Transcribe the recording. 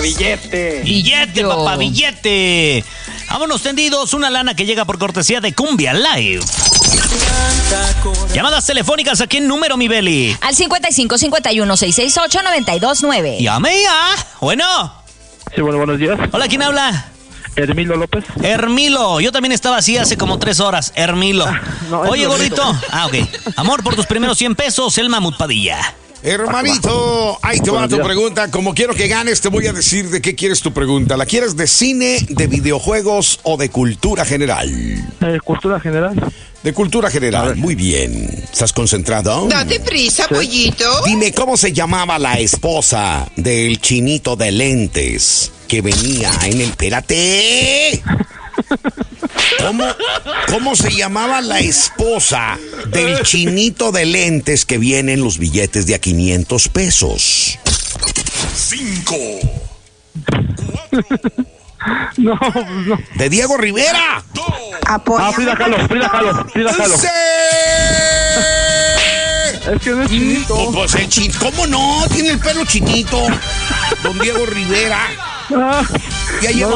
Billete. Billete, papá, billete. Vámonos tendidos, una lana que llega por cortesía de Cumbia Live. Llamadas telefónicas, ¿a qué número, mi Beli? Al 55-51-668-929. Llame ya. Bueno. Sí, bueno, buenos días. Hola, ¿quién habla? Hermilo López. Hermilo, yo también estaba así hace como 3 horas. Hermilo. No, Oye, gordito. gordito. Ok. Amor, por tus primeros 100 pesos, el Mamut Padilla. Hermanito, ahí te va Buenos tu días. pregunta. Como quiero que ganes, te voy a decir de qué quieres tu pregunta. ¿La quieres de cine, de videojuegos o de cultura general? Cultura general. De cultura A general, ver. muy bien. ¿Estás concentrado? Date prisa, pollito. Dime, ¿cómo se llamaba la esposa del chinito de lentes que venía en el... Espérate. ¿Cómo se llamaba la esposa del chinito de lentes que viene en los billetes de a 500 pesos? 5. No, no. De Diego Rivera. Frida Kahlo. ¡Sí! Es que no es chinito. Pues el chin... ¿Cómo no? Tiene el pelo chinito. Don Diego Rivera. Ah, Ya lleva